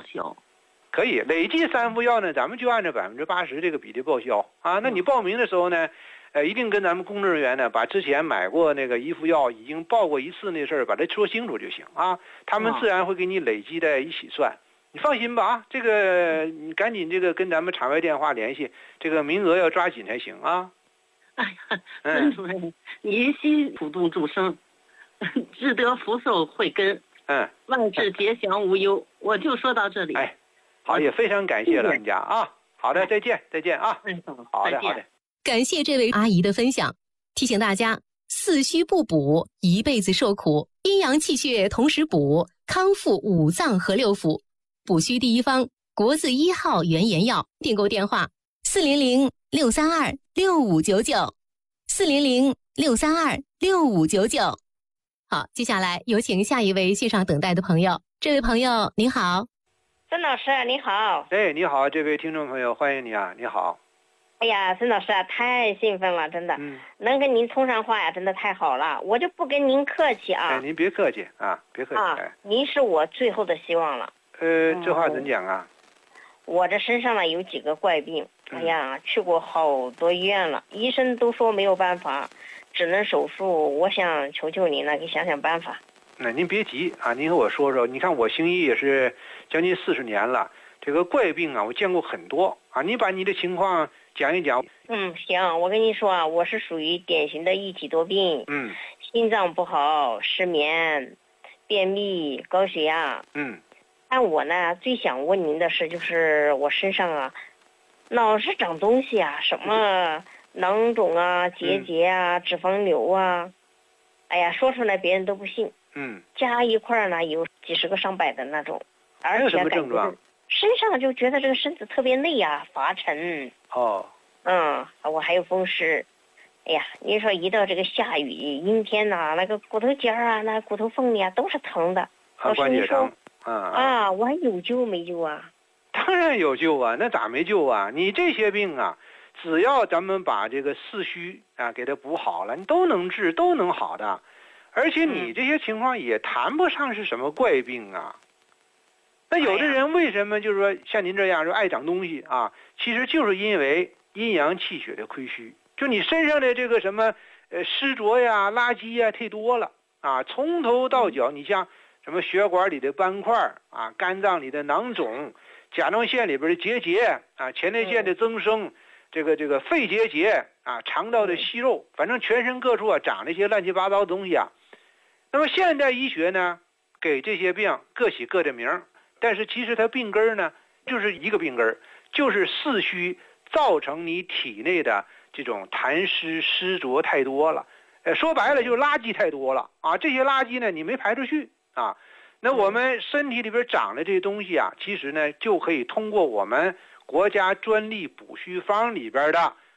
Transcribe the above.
销？ 可以累计3副药呢，咱们就按照80%这个比例报销啊。那你报名的时候呢，一定跟咱们工作人员呢，把之前买过那个1副药已经报过1次那事儿，把它说清楚就行啊。他们自然会给你累计在一起算。你放心吧啊，这个你赶紧这个跟咱们场外电话联系，这个名额要抓紧才行啊。 哎呀，孙主任，您心普度众生，志得福寿惠根，万事皆祥无忧。我就说到这里。 哎，好，也非常感谢老人家啊。好的，再见啊。好的。 感谢这位阿姨的分享，提醒大家四虚不补，一辈子受苦，阴阳气血同时补，康复五脏和六腑。补虚第一方，国字1号原研药，订购电话400-632-6599，400-632-6599。好，接下来有请下一位线上等待的朋友。这位朋友您好。 孙老师你好。 哎，你好，这位听众朋友，欢迎你啊，你好。 哎呀，孙老师太兴奋了，真的，能跟您通上话呀，真的太好了，我就不跟您客气啊。 哎，您别客气啊，别客气。 您是我最后的希望了。 这话怎讲啊？ 我这身上呢有几个怪病，哎呀，去过好多医院了，医生都说没有办法，只能手术。我想求求您了，给想想办法。 那您别急啊，您和我说说。你看我行医也是将近40年了，这个怪病啊，我见过很多啊。你把你的情况讲一讲。 行，我跟你说啊，我是属于典型的一体多病。心脏不好，失眠，便秘，高血压。但我呢，最想问您的是，就是我身上啊，老是长东西啊，什么囊肿啊、结节啊、脂肪瘤啊，哎呀，说出来别人都不信。加一块呢，有几十个上百的那种，而且感觉身上就觉得这个身子特别累啊，乏沉。我还有风湿。哎呀，您说一到这个下雨、阴天呐，那个骨头尖啊，那骨头缝里啊，都是疼的。 关节疼。 我还有救没救啊？ 当然有救啊，那咋没救啊？你这些病啊，只要咱们把这个四虚啊给它补好了，你都能治，都能好的。而且你这些情况也谈不上是什么怪病啊。那有的人为什么就是说像您这样说爱长东西啊？其实就是因为阴阳气血的亏虚，就你身上的这个什么湿浊呀、垃圾呀太多了啊，从头到脚，你像什么血管里的斑块啊，肝脏里的囊肿，甲状腺里边的结节啊，前列腺的增生，这个肺结节啊，肠道的息肉，反正全身各处啊长那些乱七八糟的东西啊。那么现代医学呢，给这些病各起各的名，但是其实它病根呢就是一个病根，就是四虚造成你体内的这种痰湿湿浊太多了。说白了就是垃圾太多了啊，这些垃圾呢你没排出去啊。那我们身体里边长的这些东西啊，其实呢就可以通过我们国家专利补虚方里边的